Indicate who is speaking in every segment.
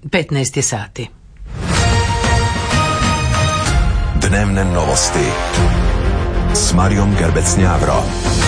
Speaker 1: 15 sati.
Speaker 2: Dnevne novosti s Marijom Gerbec-Njavro.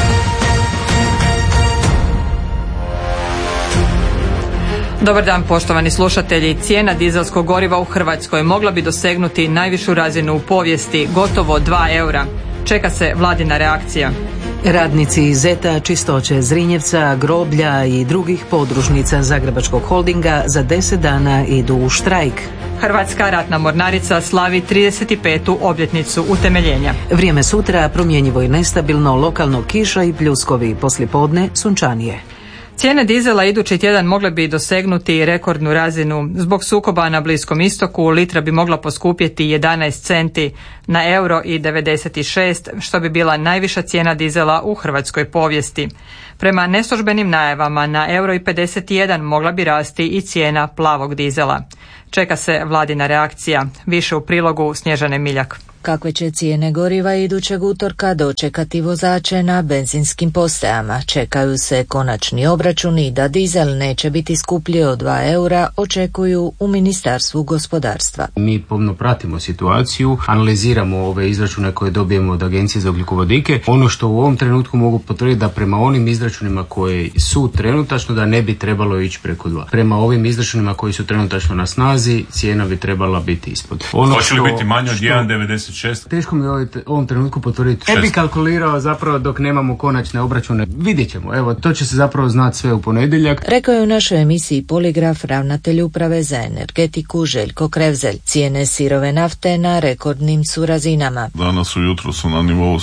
Speaker 3: Dobar dan, poštovani slušatelji. Cijena dizelskog goriva u Hrvatskoj mogla bi dosegnuti najvišu razinu u povijesti, gotovo 2 eura. Čeka se vladina reakcija.
Speaker 1: Radnici iz ZET-a, Čistoće Zrinjevca, Groblja i drugih podružnica Zagrebačkog holdinga za 10 dana idu u štrajk.
Speaker 3: Hrvatska ratna mornarica slavi 35. obljetnicu utemeljenja.
Speaker 1: Vrijeme sutra promjenjivo i nestabilno, lokalno kiša i pljuskovi, poslijepodne sunčanije.
Speaker 3: Cijene dizela idući tjedan mogle bi dosegnuti rekordnu razinu. Zbog sukoba na Bliskom istoku litra bi mogla poskupjeti 11 centi na euro i 96, što bi bila najviša cijena dizela u hrvatskoj povijesti. Prema neslužbenim najavama na euro i 51 mogla bi rasti i cijena plavog dizela. Čeka se vladina reakcija. Više u prilogu Snježane Miljak.
Speaker 4: Kakve će cijene goriva idućeg utorka dočekati vozače na benzinskim postajama? Čekaju se konačni obračuni da dizel neće biti skuplji od 2 eura, očekuju u Ministarstvu gospodarstva.
Speaker 5: Mi pomno pratimo situaciju, analiziramo ove izračune koje dobijemo od Agencije za ugljikovodike. Ono što u ovom trenutku mogu potvrditi da prema onim izračunima koji su trenutačno da ne bi trebalo ići preko 2. Prema ovim izračunima koji su trenutačno na snazi, cijena bi trebala biti ispod.
Speaker 6: Hoće li biti manje od 1,96?
Speaker 5: Teško mi u ovom trenutku potvrditi. Ne bi kalkulirao zapravo dok nemamo konačne obračune. Vidjet ćemo. Evo, to će se zapravo znati sve u ponedjeljak.
Speaker 4: Rekao je u našoj emisiji Poligraf ravnatelj uprave za energetiku Željko Krevzelj. Cijene sirove nafte na rekordnim su razinama.
Speaker 7: Danas ujutro su na nivou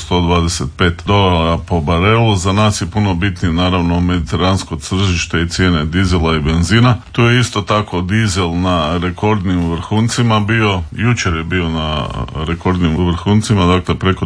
Speaker 7: $125 po barelu. Za nas je puno bitnije naravno mediteransko tržište i cijene dizela i benzina. Tu je isto tako dizel na rekordnim vrhuncima bio. Jučer je bio na rekordnim vrhuncima, dakle preko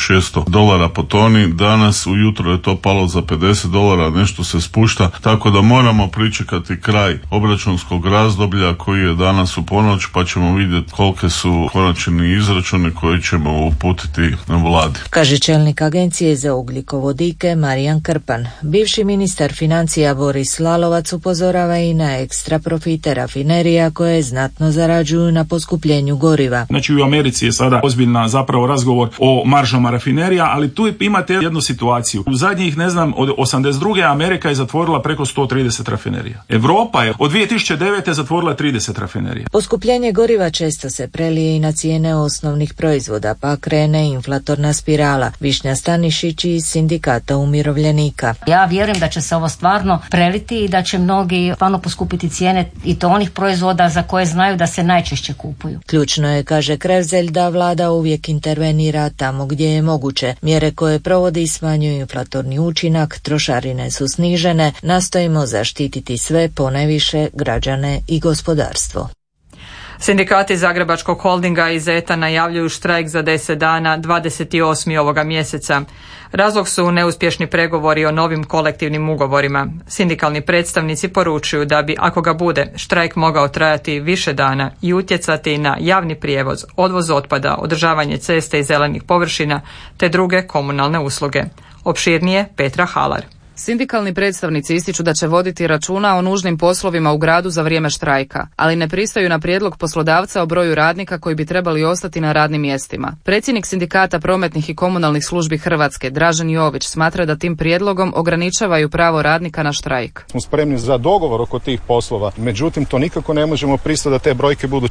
Speaker 7: $1.600 po toni. Danas ujutro je to palo za $50, nešto se spušta, tako da moramo pričekati kraj obračunskog razdoblja koji je danas u ponoć, pa ćemo vidjeti kolike su konačni izračuni koje ćemo uputiti na vladi.
Speaker 4: Kaže čelnik Agencije za ugljikovodike Marijan Krpan. Bivši ministar financija Boris Lalovac upozorava i na ekstra profite rafinerija koje znatno zarađuju na poskupljenju goriva.
Speaker 8: Znači u Americi je sada ozbiljna zapravo razgovor o maržama rafinerija, ali tu imate jednu situaciju. U zadnjih, od 82. Amerika je zatvorila preko 130 rafinerija. Evropa je od 2009. zatvorila 30 rafinerija.
Speaker 4: Poskupljenje goriva često se prelije i na cijene osnovnih proizvoda, pa krene inflatorna spirala. Višnja Stanišić iz Sindikata umirovljenika.
Speaker 9: Ja vjerujem da će se ovo stvarno preliti i da će mnogi stvarno poskupiti cijene i to onih proizvoda za koje znaju da se najčešće kupuju.
Speaker 4: Ključno je, kaže Krevzelj, da vlada uvijek intervenira tamo gdje je moguće. Mjere koje provodi smanjuju inflatorni učinak, trošarine su snižene, nastojimo zaštititi sve, ponajviše građane i gospodarstvo.
Speaker 3: Sindikati Zagrebačkog holdinga i ZET-a najavljuju štrajk za 10 dana, 28. ovoga mjeseca. Razlog su neuspješni pregovori o novim kolektivnim ugovorima. Sindikalni predstavnici poručuju da bi, ako ga bude, štrajk mogao trajati više dana i utjecati na javni prijevoz, odvoz otpada, održavanje ceste i zelenih površina te druge komunalne usluge. Opširnije Petra Halar.
Speaker 10: Sindikalni predstavnici ističu da će voditi računa o nužnim poslovima u gradu za vrijeme štrajka, ali ne pristaju na prijedlog poslodavca o broju radnika koji bi trebali ostati na radnim mjestima. Predsjednik Sindikata prometnih i komunalnih službi Hrvatske, Dražen Jović, smatra da tim prijedlogom ograničavaju pravo radnika na štrajk.
Speaker 11: Smo spremni za dogovor oko tih poslova, međutim to nikako ne možemo pristati da te brojke budu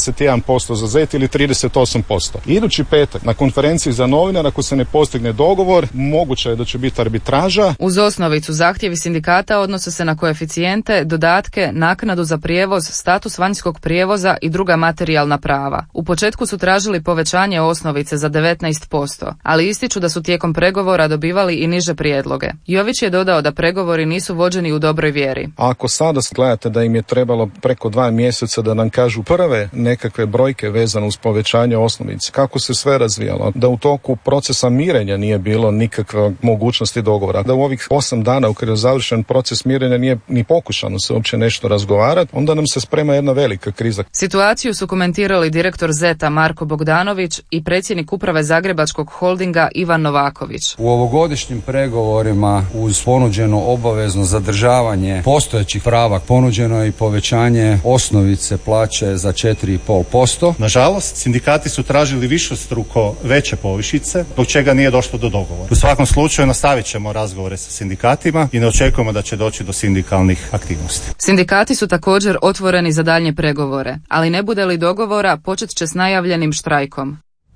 Speaker 11: 41% za ZET ili 38%. Idući petak na konferenciji za novinare, ako se ne postigne dogovor, moguće je da će biti arbitraža.
Speaker 10: Uz osnovicu zahtjevi sindikata odnose se na koeficijente, dodatke, naknadu za prijevoz, status vanjskog prijevoza i druga materijalna prava. U početku su tražili povećanje osnovice za 19%, ali ističu da su tijekom pregovora dobivali i niže prijedloge. Jović je dodao da pregovori nisu vođeni u dobroj vjeri.
Speaker 11: Ako sada gledate da im je trebalo preko 2 mjeseca da nam kažu prve nekakve brojke vezane uz povećanje osnovice, kako se sve razvijalo, da u toku procesa mirenja nije bilo nikakve mogućnosti dogovora, da u ovih 8 8 dana u kada je završen proces mirenja nije ni pokušano se uopće nešto razgovarati, onda nam se sprema jedna velika kriza.
Speaker 10: Situaciju su komentirali direktor ZETA Marko Bogdanović i predsjednik uprave Zagrebačkog holdinga Ivan Novaković.
Speaker 12: U ovogodišnjim pregovorima uz ponuđeno obavezno zadržavanje postojećih prava ponuđeno je i povećanje osnovice plaće za 4,5%.
Speaker 13: Nažalost, sindikati su tražili višestruko veće povišice, zbog čega nije došlo do dogovora. U svakom slučaju nastavit ćemo razgovore sa sindikatima i ne očekujemo da će doći do sindikalnih aktivnosti.
Speaker 10: Sindikati su također otvoreni za daljnje pregovore, ali ne bude li dogovora, počet će s najavljenim štrajkom.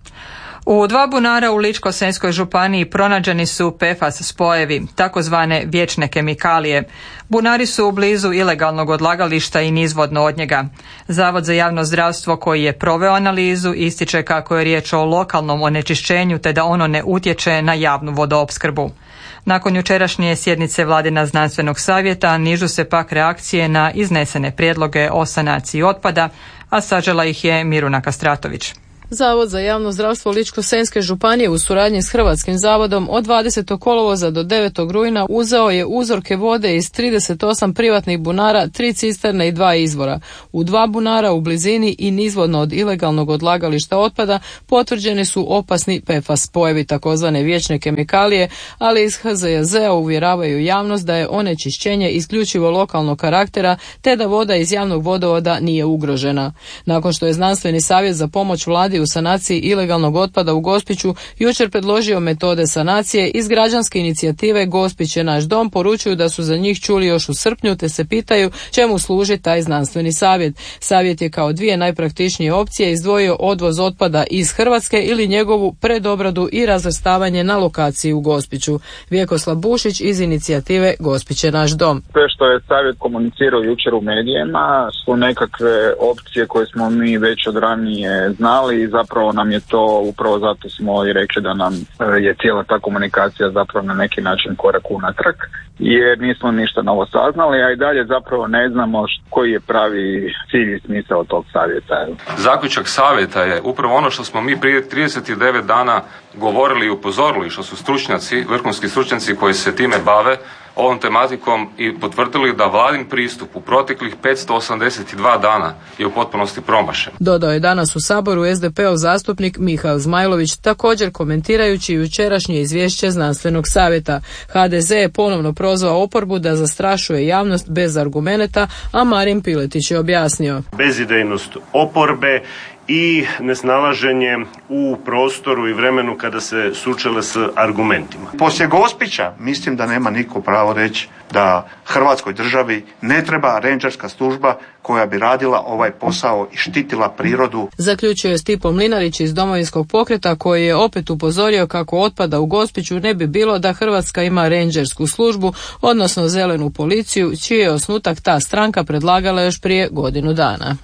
Speaker 3: U 2 bunara u Ličko-senjskoj županiji pronađeni su PFAS spojevi, takozvane vječne kemikalije. Bunari su blizu ilegalnog odlagališta i nizvodno od njega. Zavod za javno zdravstvo koji je proveo analizu ističe kako je riječ o lokalnom onečišćenju te da ono ne utječe na javnu vodoopskrbu. Nakon jučerašnje sjednice Vladina znanstvenog savjeta nižu se pak reakcije na iznesene prijedloge o sanaciji otpada, a sažela ih je Miruna Kastratović.
Speaker 14: Zavod za javno zdravstvo Ličko-senjske županije u suradnji s Hrvatskim zavodom od 20. kolovoza do 9. rujna uzeo je uzorke vode iz 38 privatnih bunara, 3 cisterne i 2 izvora. U 2 bunara u blizini i nizvodno od ilegalnog odlagališta otpada potvrđeni su opasni PFAS spojevi, takozvane vječne kemikalije, ali iz HZJZ-a uvjeravaju javnost da je onečišćenje isključivo lokalnog karaktera te da voda iz javnog vodovoda nije ugrožena. Nakon što je znanstveni savjet za pomoć vladi u sanaciji ilegalnog otpada u Gospiću jučer predložio metode sanacije, iz građanske inicijative Gospić je naš dom poručuju da su za njih čuli još u srpnju te se pitaju čemu služi taj znanstveni savjet. Savjet je kao 2 najpraktičnije opcije izdvojio odvoz otpada iz Hrvatske ili njegovu predobradu i razvrstavanje na lokaciji u Gospiću. Vjekoslav Bušić iz inicijative Gospić je naš dom.
Speaker 15: Sve što je savjet komunicirao jučer u medijima su nekakve opcije koje smo mi već od ranije znali i zapravo nam je to, upravo zato smo i rekli da nam je cijela ta komunikacija zapravo na neki način korak unatrag, jer nismo ništa novo saznali, a i dalje zapravo ne znamo koji je pravi cilj i smisao tog savjeta.
Speaker 16: Zaključak savjeta je upravo ono što smo mi prije 39 dana govorili i upozorili, što su stručnjaci, vrhunski stručnjaci koji se time bave ovom tematikom i potvrdili da vladin pristup u proteklih 582 dana je u potpunosti promašen.
Speaker 14: Dodao je danas u Saboru SDP-ov zastupnik Mihael Zmajlović, također komentirajući jučerašnje izvješće znanstvenog savjeta. HDZ je ponovno prozvao oporbu da zastrašuje javnost bez argumenata, a Marin Piletić je objasnio.
Speaker 17: Bezidejnost oporbe i nesnalaženje u prostoru i vremenu kada se sučele s argumentima.
Speaker 18: Poslije Gospića mislim da nema niko pravo reći da Hrvatskoj državi ne treba rendžerska služba koja bi radila ovaj posao i štitila prirodu.
Speaker 14: Zaključio je Stipo Mlinarić iz Domovinskog pokreta koji je opet upozorio kako otpada u Gospiću ne bi bilo da Hrvatska ima rendžersku službu, odnosno zelenu policiju, čiji je osnutak ta stranka predlagala još prije godinu dana.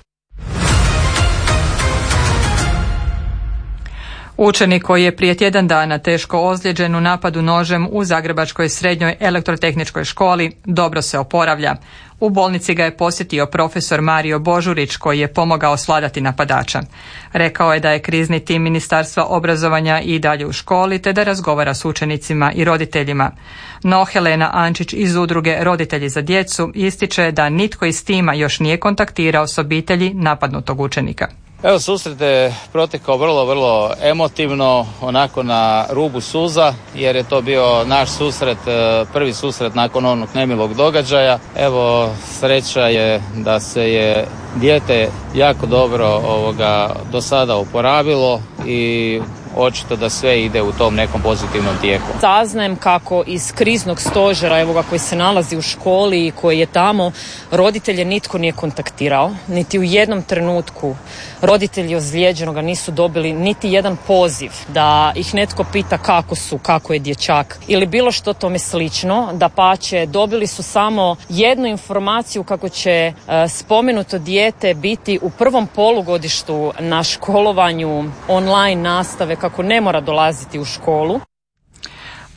Speaker 3: Učenik koji je prije tjedan dana teško ozlijeđen u napadu nožem u Zagrebačkoj srednjoj elektrotehničkoj školi dobro se oporavlja. U bolnici ga je posjetio profesor Mario Božurić koji je pomogao svladati napadača. Rekao je da je krizni tim Ministarstva obrazovanja i dalje u školi te da razgovara s učenicima i roditeljima. No Helena Ančić iz udruge Roditelji za djecu ističe da nitko iz tima još nije kontaktirao s obitelji napadnutog učenika.
Speaker 19: Evo, susret je protekao vrlo emotivno, onako na rubu suza, jer je to bio naš susret, prvi susret nakon onog nemilog događaja. Evo, sreća je da se je dijete jako dobro do sada oporavilo i očito da sve ide u tom nekom pozitivnom tijeku.
Speaker 20: Saznajem kako iz kriznog stožera koji se nalazi u školi i koji je tamo, roditelje nitko nije kontaktirao, niti u jednom trenutku roditelji ozlijeđenoga nisu dobili niti jedan poziv da ih netko pita kako je dječak ili bilo što tome slično. Dapače, dobili su samo jednu informaciju kako će spomenuto dijete biti u prvom polugodištu na školovanju online nastave, kako ne mora dolaziti u školu.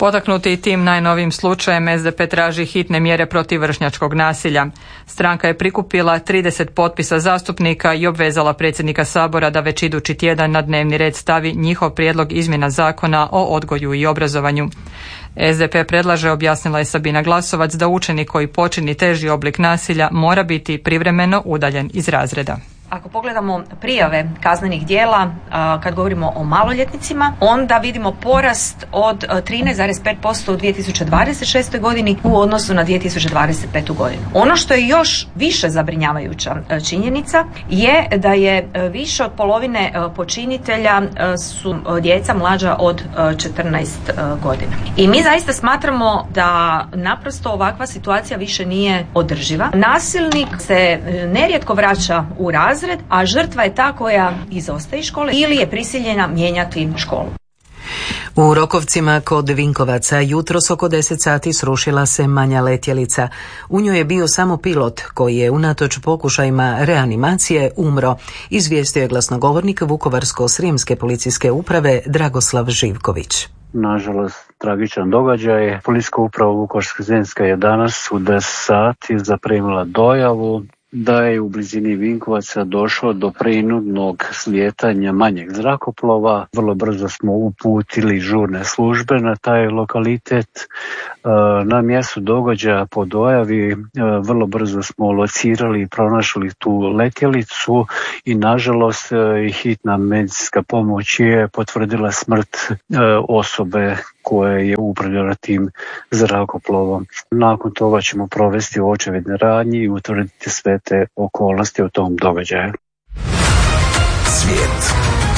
Speaker 3: Potaknuti tim najnovijim slučajem, SDP traži hitne mjere protiv vršnjačkog nasilja. Stranka je prikupila 30 potpisa zastupnika i obvezala predsjednika Sabora da već idući tjedan na dnevni red stavi njihov prijedlog izmjena zakona o odgoju i obrazovanju. SDP predlaže, objasnila je Sabina Glasovac, da učenik koji počini teži oblik nasilja mora biti privremeno udaljen iz razreda.
Speaker 21: Ako pogledamo prijave kaznenih djela, kad govorimo o maloljetnicima, onda vidimo porast od 13,5% u 2026. godini u odnosu na 2025. godinu. Ono što je još više zabrinjavajuća činjenica je da je više od polovine počinitelja su djeca mlađa od 14 godina. I mi zaista smatramo da naprosto ovakva situacija više nije održiva. Nasilnik se nerijetko vraća u razred, a žrtva je ta koja izostaje iz škole ili je prisiljena mijenjati školu.
Speaker 1: U Rokovcima kod Vinkovaca jutros oko 10 sati srušila se manja letjelica. U njoj je bio samo pilot koji je unatoč pokušajima reanimacije umro, izvijestio je glasnogovornik Vukovarsko-srijemske policijske uprave Dragoslav Živković.
Speaker 22: Nažalost, tragičan događaj. Policijska uprava Vukovarsko-srijemska je danas u 10 sati zaprimila dojavu da je u blizini Vinkovaca došlo do prinudnog slijetanja manjeg zrakoplova. Vrlo brzo smo uputili žurne službe na taj lokalitet. Na mjestu događaja po dojavi vrlo brzo smo locirali i pronašli tu letjelicu i nažalost hitna medicinska pomoć je potvrdila smrt osobe koja je upravljala tim zrakoplovom. Nakon toga ćemo provesti očevidne radnje i utvrditi sve te okolnosti u tom događaju.
Speaker 2: Svijet.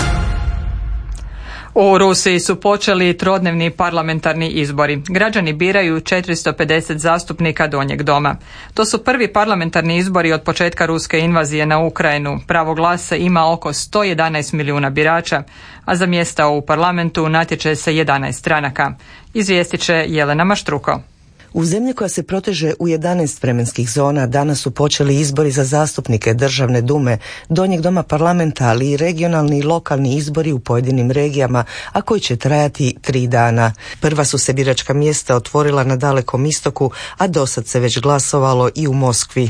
Speaker 3: U Rusiji su počeli trodnevni parlamentarni izbori. Građani biraju 450 zastupnika Donjeg doma. To su prvi parlamentarni izbori od početka ruske invazije na Ukrajinu. Pravo glasa ima oko 111 milijuna birača, a za mjesta u parlamentu natječe se 11 stranaka. Izvijestit će Jelena Maštruko.
Speaker 23: U zemlji koja se proteže u 11 vremenskih zona danas su počeli izbori za zastupnike Državne dume, Donjeg doma parlamenta, ali i regionalni i lokalni izbori u pojedinim regijama, a koji će trajati 3 dana. Prva su se biračka mjesta otvorila na Dalekom istoku, a dosad se već glasovalo i u Moskvi.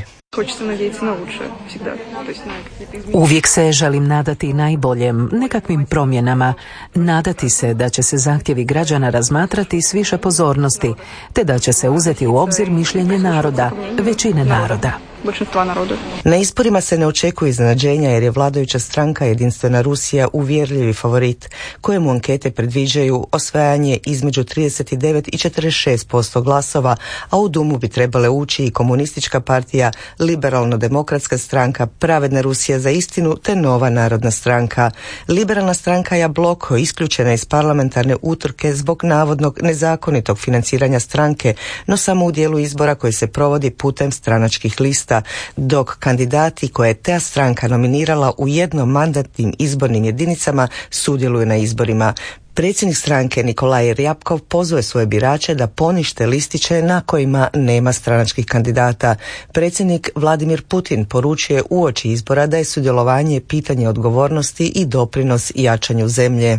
Speaker 1: Uvijek se želim nadati najboljem, nekakvim promjenama, nadati se da će se zahtjevi građana razmatrati s više pozornosti, te da će se uzeti u obzir mišljenje naroda, većine naroda.
Speaker 23: Na izborima se ne očekuje iznenađenja jer je vladajuća stranka Jedinstvena Rusija uvjerljivi favorit, kojemu ankete predviđaju osvajanje između 39 i 46% glasova, a u Dumu bi trebale ući i Komunistička partija, Liberalno-demokratska stranka, Pravedna Rusija za istinu te Nova narodna stranka. Liberalna stranka Jablok isključena iz parlamentarne utrke zbog navodnog nezakonitog financiranja stranke, no samo u dijelu izbora koji se provodi putem stranačkih lista, dok kandidati koje je ta stranka nominirala u jednomandatnim izbornim jedinicama sudjeluju na izborima. Predsjednik stranke Nikolaj Rjapkov pozove svoje birače da ponište listiće na kojima nema stranačkih kandidata. Predsjednik Vladimir Putin poručuje uoči izbora da je sudjelovanje pitanje odgovornosti i doprinos jačanju zemlje.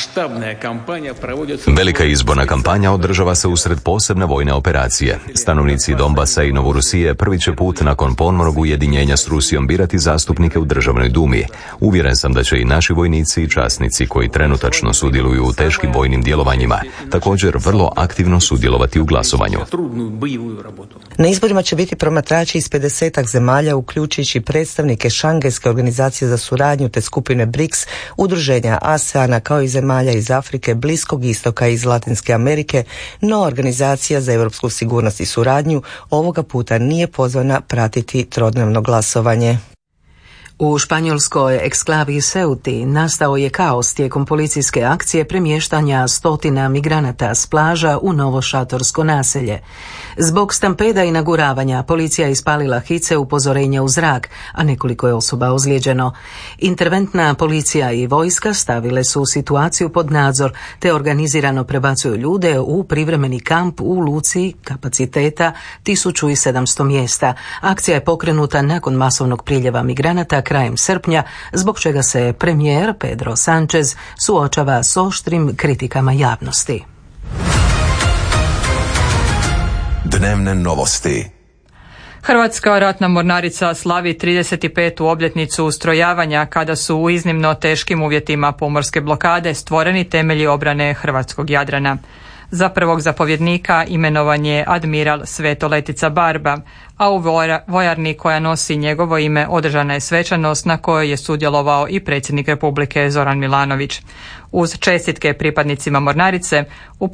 Speaker 2: Velika izborna kampanja održava se usred posebne vojne operacije. Stanovnici Donbasa i Novorusije prvi će put nakon ponovnog ujedinjenja s Rusijom birati zastupnike u Državnoj dumi. Uvjeren sam da će i naši vojnici i časnici koji trenutačno sudjeluju u teškim vojnim djelovanjima također vrlo aktivno sudjelovati u glasovanju.
Speaker 23: Na izborima će biti promatrači iz 50 zemalja, uključujući predstavnike Šangajske organizacije za suradnju te skupine BRICS, udruženja ASEANA kao i zemalja iz Afrike, Bliskog istoka i iz Latinske Amerike, no Organizacija za europsku sigurnost i suradnju ovoga puta nije pozvana pratiti trodnevno glasovanje.
Speaker 1: U španjolskoj eksklavi Ceuti nastao je kaos tijekom policijske akcije premještanja stotina migranata s plaža u novo šatorsko naselje. Zbog stampeda i naguravanja policija je ispalila hice upozorenja u zrak, a nekoliko je osoba ozlijeđeno. Interventna policija i vojska stavile su situaciju pod nadzor te organizirano prebacuju ljude u privremeni kamp u luci kapaciteta 1700 mjesta. Akcija je pokrenuta nakon masovnog priljeva migranata krajem srpnja, zbog čega se premijer Pedro Sánchez suočava s oštrim kritikama javnosti.
Speaker 5: Dnevne novosti.
Speaker 3: Hrvatska ratna mornarica slavi 35. obljetnicu ustrojavanja kada su u iznimno teškim uvjetima pomorske blokade stvoreni temelji obrane hrvatskog Jadrana. Za prvog zapovjednika imenovan je admiral Sveto Letica Barba, a u vojarni koja nosi njegovo ime održana je svečanost na kojoj je sudjelovao i predsjednik Republike Zoran Milanović. Uz čestitke pripadnicima mornarice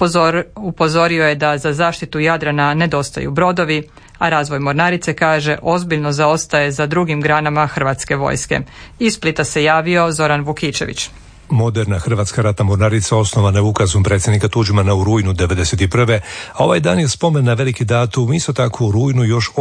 Speaker 3: upozorio je da za zaštitu Jadrana nedostaju brodovi, a razvoj mornarice, kaže, ozbiljno zaostaje za drugim granama Hrvatske vojske. Iz Splita se javio Zoran Vukičević.
Speaker 6: Moderna Hrvatska ratna mornarica osnovana je ukazom predsjednika Tuđmana u rujnu 1991. a ovaj dan je spomen na veliki datum, isto tako u rujnu još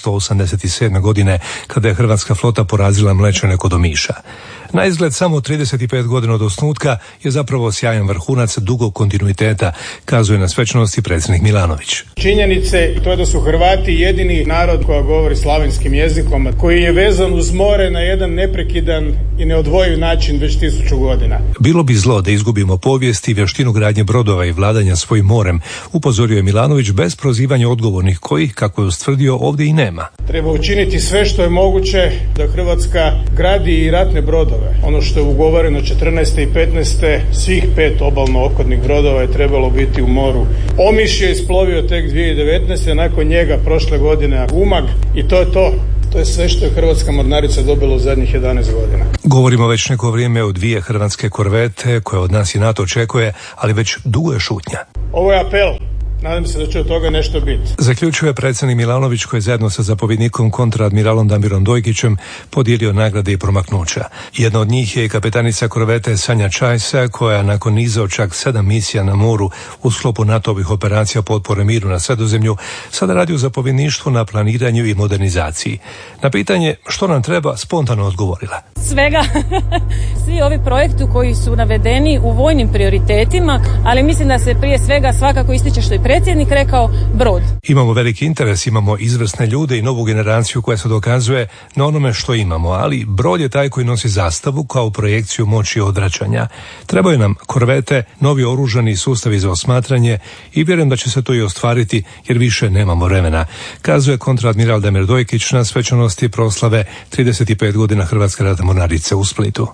Speaker 6: 887. godine, kada je hrvatska flota porazila Mlečane kod Omiša. Na izgled samo 35 godina od osnutka je zapravo sjajan vrhunac dugog kontinuiteta, kazuje na svečanosti predsjednik Milanović.
Speaker 7: Činjenice to je da su Hrvati jedini narod koji govori slavenskim jezikom, koji je vezan uz more na jedan neprekidan i neodvojiv način već 1000 godina.
Speaker 6: Bilo bi zlo da izgubimo povijest i vještinu gradnje brodova i vladanja svojim morem, upozorio je Milanović bez prozivanja odgovornih kojih, kako je ustvrdio, ovdje i nema.
Speaker 7: Treba učiniti sve što je moguće da Hrvatska gradi i ratne brodove. Ono što je ugovoreno 14. i 15. svih 5 obalno-ophodnih brodova je trebalo biti u moru. Omiš je isplovio tek 2019. nakon njega prošle godine Umag i to je to. To je sve što je Hrvatska mornarica dobila u zadnjih 11 godina.
Speaker 6: Govorimo već neko vrijeme o 2 hrvatske korvete koje od nas i NATO očekuje, ali već dugo je šutnja.
Speaker 7: Ovo je apel. Nadam se da će od toga nešto biti.
Speaker 6: Zaključuje predsjednik Milanović koji je zajedno sa zapovjednikom kontradmiralom Damirom Dojkićem podijelio nagrade i promaknuća. Jedna od njih je i kapetanica korvete Sanja Čajsa koja nakon niza od čak 7 misija na moru u sklopu NATO-ovih operacija potpore miru na Sredozemlju sada radi u zapovjedništvu na planiranju i modernizaciji. Na pitanje što nam treba spontano odgovorila.
Speaker 24: Svega, svi ovi projekti koji su navedeni u vojnim prioritetima, ali mislim da se prije svega svakako ističe što je predsjednik rekao, brod. Imamo veliki interes, imamo izvrsne ljude i novu generaciju koja se dokazuje na onome što imamo, ali brod je taj koji nosi zastavu kao projekciju moći odvraćanja. Trebaju nam korvete, novi oružani sustavi za osmatranje i vjerujem da će se to i ostvariti jer više nemamo vremena, kazuje kontradmiral Damir Dojkić na svečanosti proslave 35 godina Hrvatske ratne mornarice u Splitu.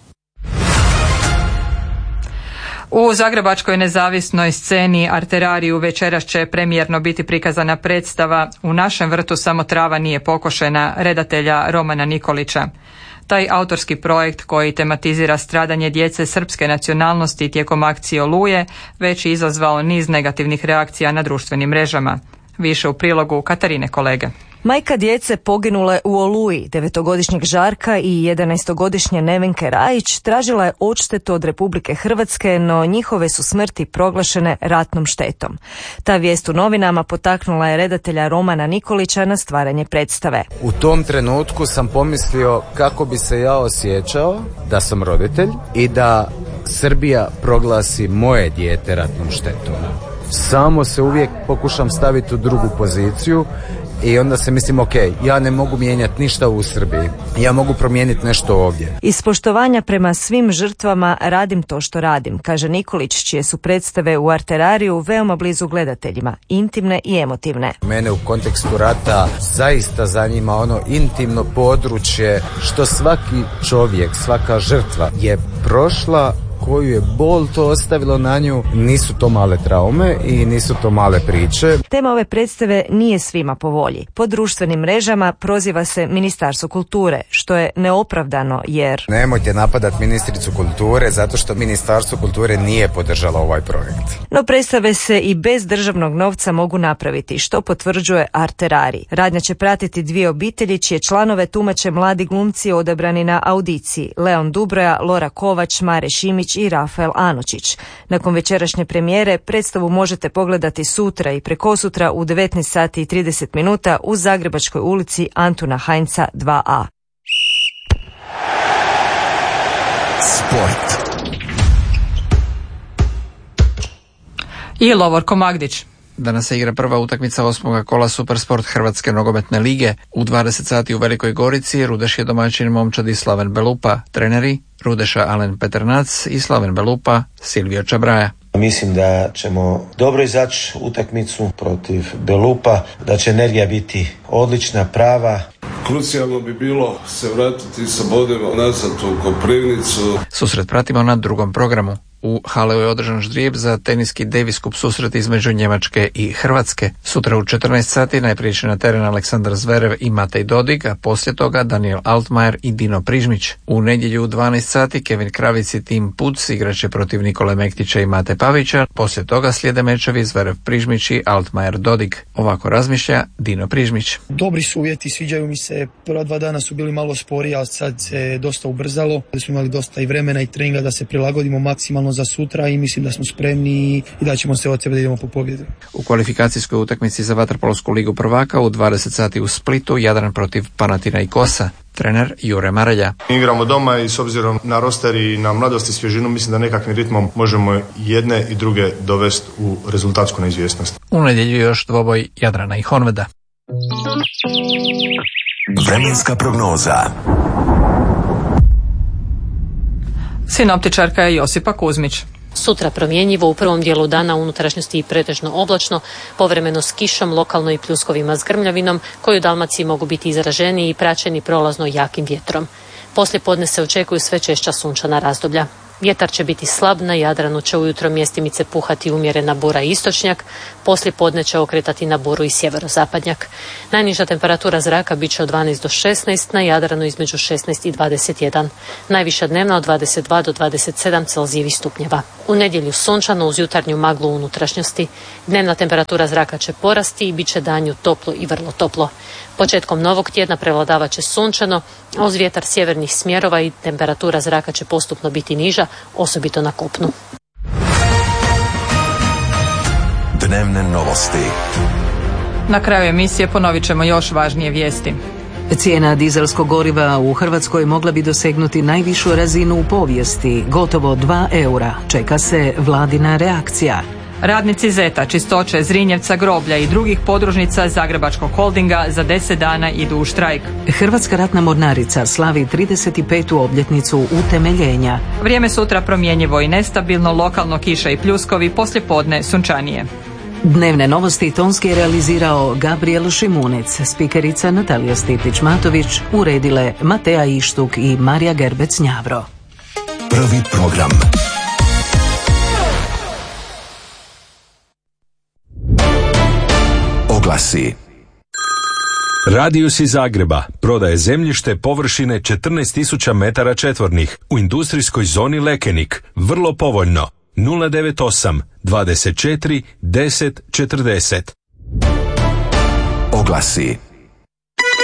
Speaker 3: U zagrebačkoj nezavisnoj sceni Arterariju večeras će premijerno biti prikazana predstava U našem vrtu samo trava nije pokošena redatelja Romana Nikolića. Taj autorski projekt koji tematizira stradanje djece srpske nacionalnosti tijekom akcije Oluje već je izazvao niz negativnih reakcija na društvenim mrežama. Više u prilogu Katarine Kolege.
Speaker 25: Majka djece poginule u Oluji, 9-godišnjeg Žarka i 11-godišnje Nevenke Rajić, tražila je odštetu od Republike Hrvatske, no njihove su smrti proglašene ratnom štetom. Ta vijest u novinama potaknula je redatelja Romana Nikolića na stvaranje predstave.
Speaker 26: U tom trenutku sam pomislio kako bi se ja osjećao da sam roditelj i da Srbija proglasi moje dijete ratnom štetom. Samo se uvijek pokušam staviti u drugu poziciju i onda se mislim, ok, ja ne mogu mijenjati ništa u Srbiji, ja mogu promijeniti nešto ovdje.
Speaker 25: Iz poštovanja prema svim žrtvama radim to što radim, kaže Nikolić, čije su predstave u Arterariju veoma blizu gledateljima, intimne i emotivne.
Speaker 26: Mene u kontekstu rata zaista zanima ono intimno područje što svaki čovjek, svaka žrtva je prošla, koju je bol to ostavilo na nju. Nisu to male traume i nisu to male priče.
Speaker 25: Tema ove predstave nije svima po volji. Po društvenim mrežama proziva se Ministarstvo kulture, što je neopravdano jer...
Speaker 26: Nemojte napadati ministricu kulture zato što Ministarstvo kulture nije podržalo ovaj projekt.
Speaker 25: No predstave se i bez državnog novca mogu napraviti, što potvrđuje Arterari. Radnja će pratiti 2 obitelji čije članove tumače mladi glumci odabrani na audiciji. Leon Dubroja, Lora Kovač, Mare Šimić i Rafael Anučić. Nakon večerašnje premijere predstavu možete pogledati sutra i prekosutra u 19:30 u Zagrebačkoj ulici Antuna Heinza 2A.
Speaker 5: Sport.
Speaker 3: I Lovorko Magdić.
Speaker 27: Danas se igra prva utakmica 8. kola Supersport Hrvatske nogometne lige. U 20 sati u Velikoj Gorici Rudeš je domaćin momčadi Slaven Belupa, treneri Rudeša Alen Peternac i Slaven Belupa Silvio Čabraja.
Speaker 4: Mislim da ćemo dobro izaći utakmicu protiv Belupa, da će energija biti odlična, prava.
Speaker 5: Krucijalno bi bilo se vratiti sa bodima nazad u Koprivnicu.
Speaker 27: Susret pratimo na drugom programu. U Haleu je održan ždrijeb za teniski Davis Cup susret između Njemačke i Hrvatske. Sutra u 14 sati najprije će na teren Aleksandar Zverev i Matej Dodig, a poslije toga Daniel Altmaier i Dino Prižmić. U nedjelju u 12 sati Kevin Kravic i Tim Puc igraće protiv Nikole Mektića i Mate Pavića. Poslije toga slijede mečevi Zverev Prižmić i Altmaier Dodig. Ovako razmišlja Dino Prižmić.
Speaker 8: Dobri su uvjeti, sviđaju mi se. Prva 2 dana su bili malo sporiji, ali sad se dosta ubrzalo. Da smo imali dosta i vremena i treninga da se prilagodimo maksimalno za sutra i mislim da smo spremni i da ćemo se od sebe da idemo po pobjedu.
Speaker 27: U kvalifikacijskoj utakmici za vaterpolsku ligu prvaka u 20 sati u Splitu Jadran protiv Panatina i Kosa. Trener Jure Marelja.
Speaker 9: Igramo doma i s obzirom na roster i na mladost i svježinu mislim da nekakvim ritmom možemo jedne i druge dovesti u rezultatsku neizvjesnost.
Speaker 27: U nedjelju još dvoboj Jadrana i Honveda.
Speaker 11: Vremenska prognoza.
Speaker 3: Sinoptičarka je Josipa Kuzmić.
Speaker 12: Sutra promjenjivo, u prvom dijelu dana unutrašnjosti i pretežno oblačno, povremeno s kišom, lokalno i pljuskovima s grmljavinom, koji u Dalmaciji mogu biti izraženiji i praćeni prolazno jakim vjetrom. Poslije podne se očekuju sve češća sunčana razdoblja. Vjetar će biti slab, na Jadranu će ujutro mjestimice puhati umjerena bura i istočnjak, poslije podne će okretati na buru i sjeverozapadnjak. Najniža temperatura zraka bit će od 12 do 16, na Jadranu između 16 i 21. Najviša dnevna od 22 do 27 Celzijevih stupnjeva. U nedjelju sunčano uz jutarnju maglu u unutrašnjosti. Dnevna temperatura zraka će porasti i bit će danju toplo i vrlo toplo. Početkom novog tjedna prevladavat će sunčano, a uz vjetar sjevernih smjerova i temperatura zraka će postupno biti niža, osobito na kopnu.
Speaker 11: Dnevne novosti.
Speaker 3: Na kraju emisije ponovit ćemo još važnije vijesti.
Speaker 1: Cijena dizelskog goriva u Hrvatskoj mogla bi dosegnuti najvišu razinu u povijesti, gotovo 2 eura. Čeka se vladina reakcija.
Speaker 3: Radnici Zeta, Čistoće, Zrinjevca, Groblja i drugih podružnica Zagrebačkog holdinga za 10 dana idu u štrajk.
Speaker 1: Hrvatska ratna mornarica slavi 35. obljetnicu utemeljenja.
Speaker 3: Vrijeme sutra promjenjivo i nestabilno, lokalno kiša i pljuskovi, poslijepodne sunčanije.
Speaker 1: Dnevne novosti tonski je realizirao Gabriel Šimunec, spikerica Natalija Stipić-Matović, uredile Mateja Ištuk i Marija Gerbec-Njavro.
Speaker 11: Prvi program. Oglasi.
Speaker 13: Radius iz Zagreba prodaje zemljište površine 14.000 metara četvornih u industrijskoj zoni Lekenik, vrlo povoljno. 098 24 10 40.
Speaker 11: Oglasi.